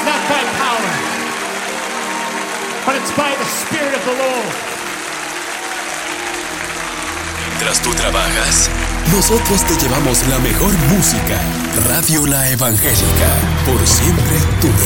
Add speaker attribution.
Speaker 1: not by power, but it's by the Spirit of the Lord.
Speaker 2: Mientras tú trabajas, nosotros te llevamos la mejor música. Radio La Evangélica, por siempre tu